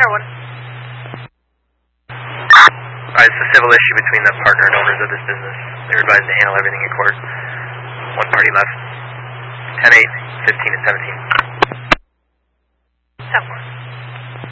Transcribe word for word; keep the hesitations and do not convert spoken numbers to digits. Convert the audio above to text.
Sherwood. Alright, it's a civil issue between the partner and owners of this business. They're advised to handle everything in court. One party left. ten eight, fifteen and seventeen.